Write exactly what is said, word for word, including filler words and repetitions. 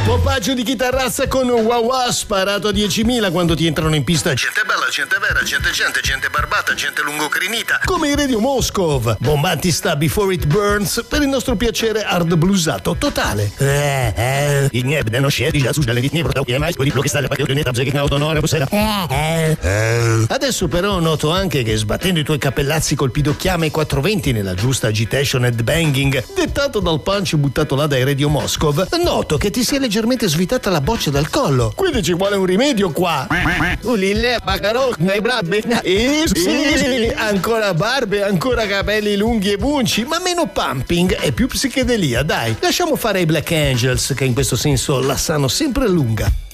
Popaggio di chitarrazza con Wah Wah sparato a diecimila quando ti entrano in pista gente bella, gente vera, gente gente, gente barbata, gente lungocrinita, come i Radio Moscov. Bombanti sta Before It Burns per il nostro piacere hard bluesato totale. Eh, eh, il niebne non scedi già su dalle vitne, però che mai quello che sta le paglione da che autonore possiede. Eh, eh. Adesso però noto anche che sbattendo i tuoi cappellazzi col pidocchiame quattrocentoventi nella giusta agitation head banging, dettato dal punch buttato là dai Radio Moscov, noto che ti si è leggermente svitata la boccia dal collo. Quindi ci vuole un rimedio qua. Ulille, bacarò, nei brabbi. Eh, sì, sì, ancora barbe, ancora capelli lunghi e bunci, ma meno pumping e più psichedelia, dai. Lasciamo fare ai Black Angels, che in questo senso la sanno sempre lunga.